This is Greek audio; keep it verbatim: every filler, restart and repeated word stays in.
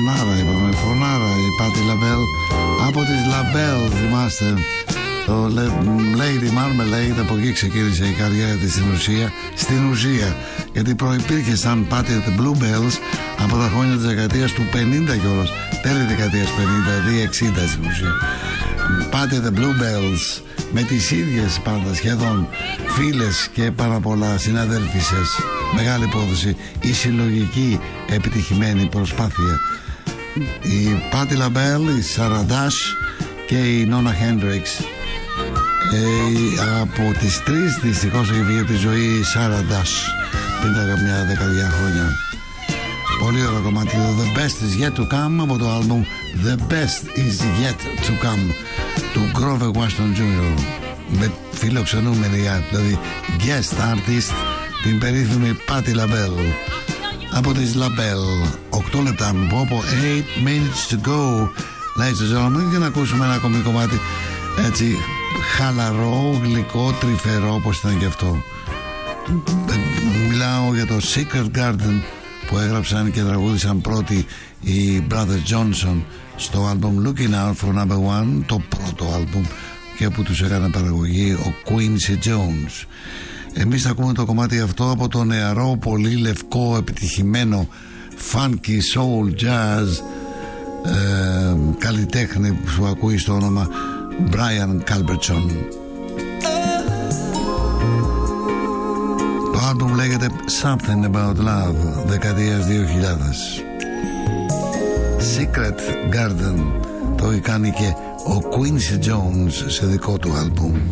φωνάρα, είπαμε, φωνάρα η Πάτη Λαμπέλ. Από τις Λαμπέλ, θυμάστε, το Lady Marmalade, από εκεί ξεκίνησε η καριέρα της στην ουσία, στην ουσία, γιατί προϋπήρχε σαν Πάτη the Bluebells από τα χρόνια της δεκαετίας του πενήντα κιόλας, τέλη δεκαετίας πενήντα, δηλαδή εξήντα στην ουσία. Πάτη the Bluebells, με τις ίδιες πάντα σχεδόν φίλες και πάρα πολλά συναδέλφισες. Μεγάλη υπόθεση, η συλλογική επιτυχημένη προσπάθεια. Η Πάτη Λαμπέλ, η Σάρα Ντάς και η Νόνα Χέντριξ. Ε, από τις τρεις δυστυχώς έχει βγει από τη ζωή η Σάρα Ντάς πριν τα καμιά δεκαετία χρόνια. Πολύ ωραίο κομμάτι, το The Best is Yet to Come από το άλμπουμ The Best is Yet to Come του Grover Washington τζούνιορ, με φιλοξενούμενη, δηλαδή guest artist, την περίφημη Πάτη Λαμπέλ. Από τις Λαμπέλ, οκτώ λεπτά μου πω από eight minutes to go, ladies and gentlemen, για να ακούσουμε ένα ακόμη κομμάτι έτσι χαλαρό, γλυκό, τρυφερό, όπως ήταν και αυτό. Μιλάω για το Secret Garden που έγραψαν και τραγούδισαν πρώτοι οι Brothers Johnson στο άλμπουμ Looking Out for Number One, το πρώτο άλμπουμ, και που τους έκανε παραγωγή ο Quincy Jones. Εμείς θα ακούμε το κομμάτι αυτό από το νεαρό, πολύ λευκό, επιτυχημένο funky soul jazz ε, καλλιτέχνη που ακούει στο όνομα Brian Culbertson. Το άλμπουμ λέγεται Something About Love, δεκαετίας δύο χιλιάδες. Secret Garden το έχει κάνει και ο Quincy Jones σε δικό του άλμπουμ.